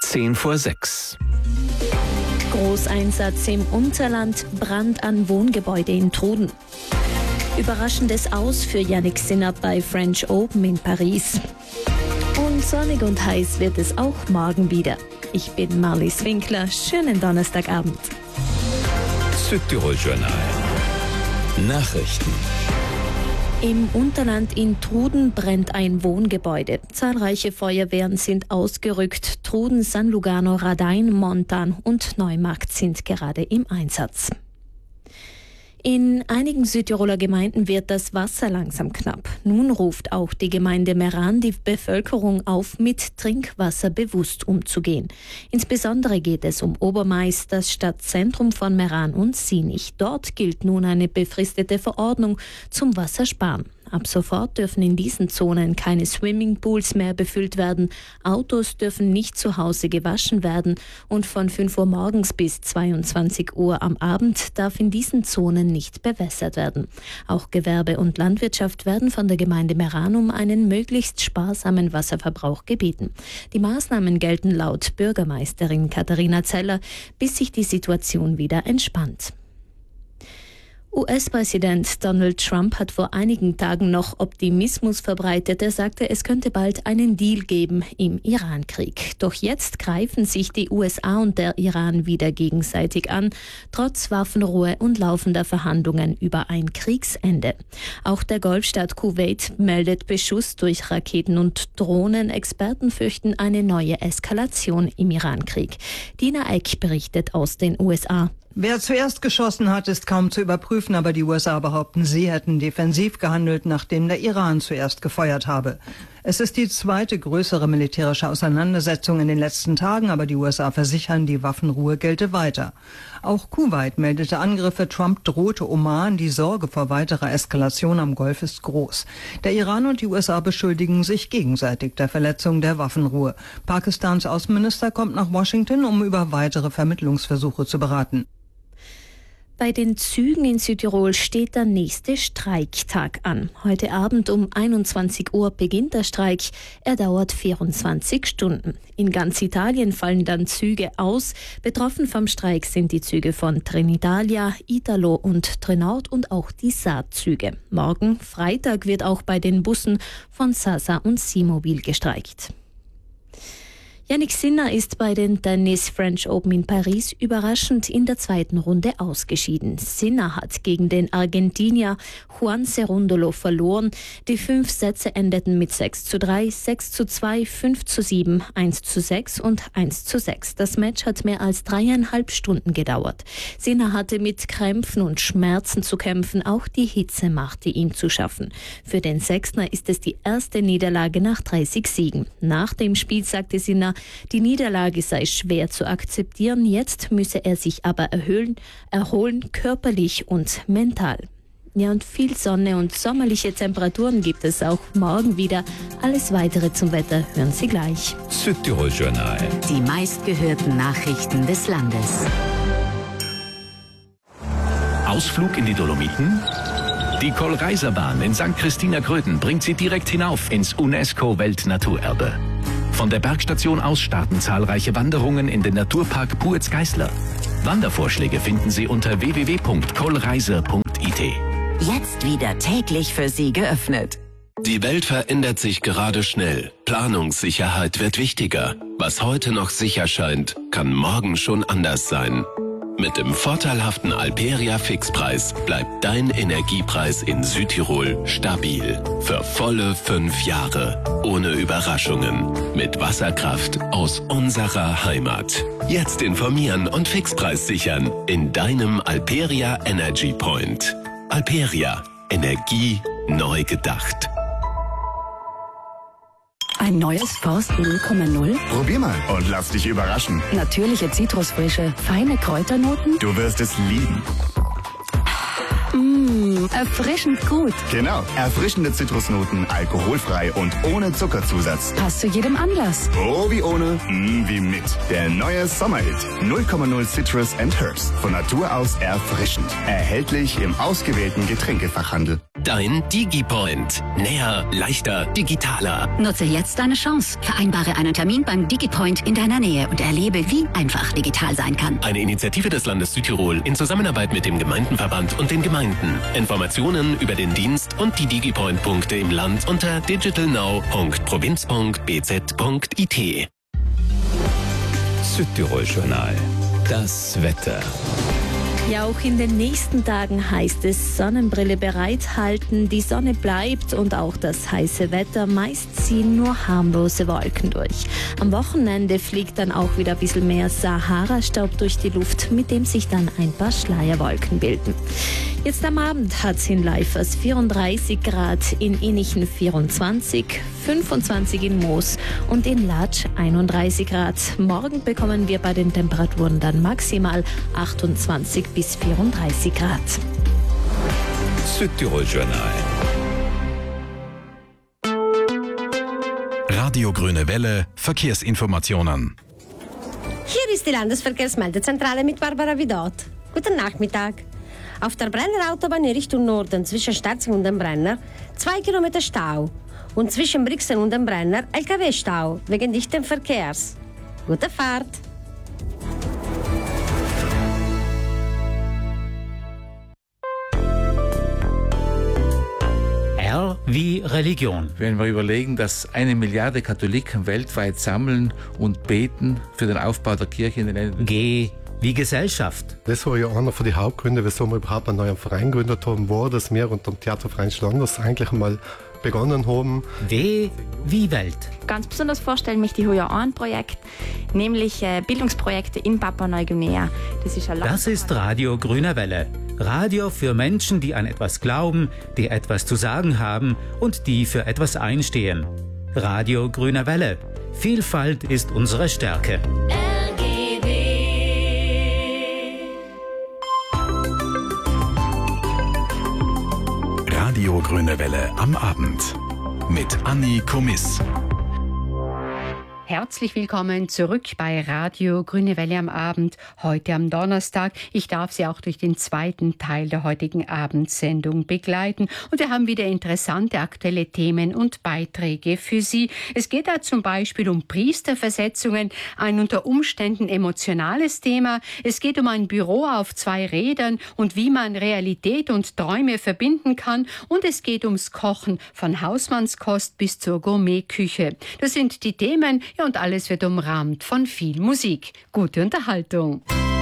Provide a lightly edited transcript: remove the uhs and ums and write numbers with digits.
5:10. Großeinsatz im Unterland, Brand an Wohngebäude in Truden. Überraschendes Aus für Jannik Sinner bei French Open in Paris. Und sonnig und heiß wird es auch morgen wieder. Ich bin Marlies Winkler. Schönen Donnerstagabend. Südtirol Journal. Nachrichten. Im Unterland in Truden brennt ein Wohngebäude. Zahlreiche Feuerwehren sind ausgerückt. Truden, San Lugano, Radain, Montan und Neumarkt sind gerade im Einsatz. In einigen Südtiroler Gemeinden wird das Wasser langsam knapp. Nun ruft auch die Gemeinde Meran die Bevölkerung auf, mit Trinkwasser bewusst umzugehen. Insbesondere geht es um Obermais, das Stadtzentrum von Meran und Sinich. Dort gilt nun eine befristete Verordnung zum Wassersparen. Ab sofort dürfen in diesen Zonen keine Swimmingpools mehr befüllt werden, Autos dürfen nicht zu Hause gewaschen werden und von 5 Uhr morgens bis 22 Uhr am Abend darf in diesen Zonen nicht bewässert werden. Auch Gewerbe und Landwirtschaft werden von der Gemeinde Meran um einen möglichst sparsamen Wasserverbrauch gebeten. Die Maßnahmen gelten laut Bürgermeisterin Katharina Zeller, bis sich die Situation wieder entspannt. US-Präsident Donald Trump hat vor einigen Tagen noch Optimismus verbreitet. Er sagte, es könnte bald einen Deal geben im Iran-Krieg. Doch jetzt greifen sich die USA und der Iran wieder gegenseitig an, trotz Waffenruhe und laufender Verhandlungen über ein Kriegsende. Auch der Golfstaat Kuwait meldet Beschuss durch Raketen und Drohnen. Experten fürchten eine neue Eskalation im Iran-Krieg. Dina Eck berichtet aus den USA. Wer zuerst geschossen hat, ist kaum zu überprüfen, aber die USA behaupten, sie hätten defensiv gehandelt, nachdem der Iran zuerst gefeuert habe. Es ist die zweite größere militärische Auseinandersetzung in den letzten Tagen, aber die USA versichern, die Waffenruhe gelte weiter. Auch Kuwait meldete Angriffe, Trump drohte Oman, die Sorge vor weiterer Eskalation am Golf ist groß. Der Iran und die USA beschuldigen sich gegenseitig der Verletzung der Waffenruhe. Pakistans Außenminister kommt nach Washington, um über weitere Vermittlungsversuche zu beraten. Bei den Zügen in Südtirol steht der nächste Streiktag an. Heute Abend um 21 Uhr beginnt der Streik. Er dauert 24 Stunden. In ganz Italien fallen dann Züge aus. Betroffen vom Streik sind die Züge von Trenitalia, Italo und Trenord und auch die Saar-Züge. Morgen, Freitag, wird auch bei den Bussen von Sasa und Seamobil gestreikt. Jannik Sinner ist bei den Tennis French Open in Paris überraschend in der zweiten Runde ausgeschieden. Sinner hat gegen den Argentinier Juan Cerúndolo verloren. Die 5 Sätze endeten mit 6:3, 6:2, 5:7, 1:6 und 1:6. Das Match hat mehr als 3,5 Stunden gedauert. Sinner hatte mit Krämpfen und Schmerzen zu kämpfen. Auch die Hitze machte ihm zu schaffen. Für den Sechsner ist es die erste Niederlage nach 30 Siegen. Nach dem Spiel sagte Sinner, die Niederlage sei schwer zu akzeptieren, jetzt müsse er sich aber erholen, körperlich und mental. Ja, und viel Sonne und sommerliche Temperaturen gibt es auch morgen wieder. Alles Weitere zum Wetter hören Sie gleich. Südtirol Journal. Die meistgehörten Nachrichten des Landes. Ausflug in die Dolomiten? Die Kohlreiserbahn in St. Christina Gröden bringt Sie direkt hinauf ins UNESCO-Weltnaturerbe. Von der Bergstation aus starten zahlreiche Wanderungen in den Naturpark Puetz-Geißler. Wandervorschläge finden Sie unter www.kohlreise.it. Jetzt wieder täglich für Sie geöffnet. Die Welt verändert sich gerade schnell. Planungssicherheit wird wichtiger. Was heute noch sicher scheint, kann morgen schon anders sein. Mit dem vorteilhaften Alperia Fixpreis bleibt dein Energiepreis in Südtirol stabil. Für volle 5 Jahre. Ohne Überraschungen. Mit Wasserkraft aus unserer Heimat. Jetzt informieren und Fixpreis sichern in deinem Alperia Energy Point. Alperia. Energie neu gedacht. Ein neues Forst 0,0? Probier mal und lass dich überraschen. Natürliche Zitrusfrische, feine Kräuternoten? Du wirst es lieben. Erfrischend gut. Genau, erfrischende Zitrusnoten, alkoholfrei und ohne Zuckerzusatz. Passt zu jedem Anlass. Oh, wie ohne, wie mit. Der neue Sommerhit 0,0 Citrus and Herbs. Von Natur aus erfrischend. Erhältlich im ausgewählten Getränkefachhandel. Dein DigiPoint. Näher, leichter, digitaler. Nutze jetzt deine Chance. Vereinbare einen Termin beim DigiPoint in deiner Nähe und erlebe, wie einfach digital sein kann. Eine Initiative des Landes Südtirol in Zusammenarbeit mit dem Gemeindenverband und den Gemeinden. Informationen über den Dienst und die DigiPoint-Punkte im Land unter digitalnow.provinz.bz.it. Südtirol-Journal. Das Wetter. Ja, auch in den nächsten Tagen heißt es Sonnenbrille bereithalten. Die Sonne bleibt und auch das heiße Wetter. Meist ziehen nur harmlose Wolken durch. Am Wochenende fliegt dann auch wieder ein bisschen mehr Sahara-Staub durch die Luft, mit dem sich dann ein paar Schleierwolken bilden. Jetzt am Abend hat es in Leifers 34 Grad, in Innichen 24, 25 in Moos und in Latsch 31 Grad. Morgen bekommen wir bei den Temperaturen dann maximal 28 bis 34 Grad. Südtirol-Journal. Radio Grüne Welle, Verkehrsinformationen. Hier ist die Landesverkehrsmeldezentrale mit Barbara Vidot. Guten Nachmittag. Auf der Brenner Autobahn in Richtung Norden zwischen Sterzing und dem Brenner 2 Kilometer Stau. Und zwischen Brixen und dem Brenner LKW-Stau wegen dichten Verkehrs. Gute Fahrt! R wie Religion. Wenn wir überlegen, dass 1 Milliarde Katholiken weltweit sammeln und beten für den Aufbau der Kirche in den Ländern. G wie Gesellschaft. Das war ja einer der Hauptgründe, wieso wir überhaupt einen neuen Verein gegründet haben, war, dass wir unter dem Theaterverein Schlanders eigentlich einmal begonnen haben. W wie Welt. Ganz besonders vorstellen möchte ich heuer ein Projekt, nämlich Bildungsprojekte in Papua-Neuguinea. Das ist Radio Grüne Welle. Radio für Menschen, die an etwas glauben, die etwas zu sagen haben und die für etwas einstehen. Radio Grüne Welle. Vielfalt ist unsere Stärke. Radio Grüne Welle am Abend mit Anni Komiss. Herzlich willkommen zurück bei Radio Grüne Welle am Abend, heute am Donnerstag. Ich darf Sie auch durch den zweiten Teil der heutigen Abendsendung begleiten. Und wir haben wieder interessante aktuelle Themen und Beiträge für Sie. Es geht da zum Beispiel um Priesterversetzungen, ein unter Umständen emotionales Thema. Es geht um ein Büro auf 2 Rädern und wie man Realität und Träume verbinden kann. Und es geht ums Kochen, von Hausmannskost bis zur Gourmetküche. Das sind die Themen. Ja, und alles wird umrahmt von viel Musik. Gute Unterhaltung.